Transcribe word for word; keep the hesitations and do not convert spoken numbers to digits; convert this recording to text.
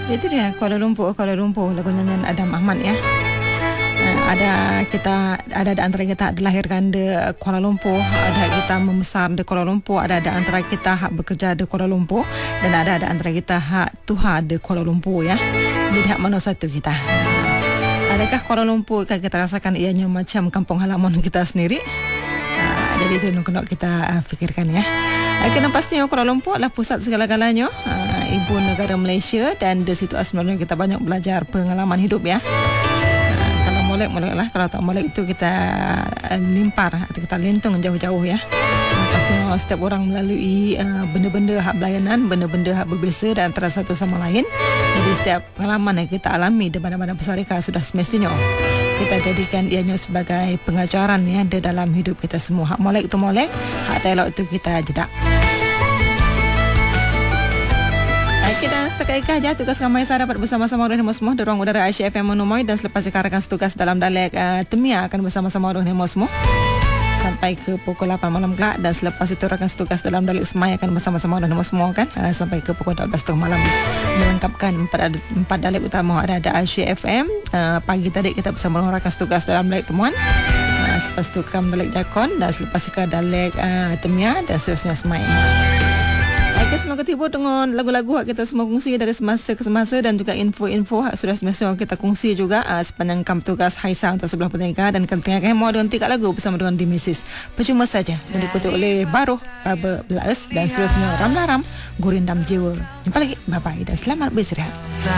Itu dia Kuala Lumpur, Kuala Lumpur, lagu nyanyian Adam Ahmad ya. Uh, ada kita ada di antara kita dilahirkan di Kuala Lumpur, ada kita membesar di Kuala Lumpur, ada di antara kita hak bekerja di Kuala Lumpur, dan ada di antara kita hak tuha di Kuala Lumpur ya. Jadi hak mana satu kita? Adakah Kuala Lumpur kan kita rasakan ianya macam kampung halaman kita sendiri? Uh, jadi itu nak kita uh, fikirkan ya. Uh, kena pastinya Kuala Lumpur adalah pusat segala-galanya, uh, ibu negara Malaysia, dan di situ sebenarnya kita banyak belajar pengalaman hidup ya. Uh, kalau molek molek lah, kalau tak molek itu kita uh, limpar atau kita lentung jauh-jauh ya. Uh, pastinya setiap orang melalui uh, benda-benda hak belayanan, benda-benda hak berbeza dan antara satu sama lain. Jadi setiap pengalaman yang kita alami di mana-mana pesarika sudah semestinya kita jadikan ianya sebagai pengajaran ya di dalam hidup kita semua. Hak molek itu molek, hak telok itu kita jedak. Okey, dan setakat ikah je tugas kami saya dapat bersama-sama dengan semua di ruang udara Aisyah F M Monomoy, dan selepas dikarakan setugas dalam dialek uh, Temia akan bersama-sama dengan semua sampai ke pukul lapan malam kelak, dan selepas itu rakan setugas dalam dialek Semai akan bersama-sama dengan semua kan uh, sampai ke pukul dua belas malam, melengkapkan empat empat dialek utama ada ada Aisyah F M. Uh, pagi tadi kita bersama dengan rakan setugas dalam dialek Temuan, uh, selepas itu kam dialek Jakon, dan selepas itu dialek uh, Temia, dan seterusnya Semai. Okay, semoga tiba dengan lagu-lagu yang kita semua kongsi dari semasa ke semasa, dan juga info-info yang sudah semasa kita kongsi juga uh, sepanjang kam tugas Haisa untuk sebelah pertengah, dan kam tengah mau dengan tiga lagu bersama dengan Dimesis. Percuma saja dan diikuti oleh Baruh, Baba Blaes, dan seterusnya Ram Laram, Gurindam Jiwa. Jumpa lagi, bye-bye dan selamat beristirahat.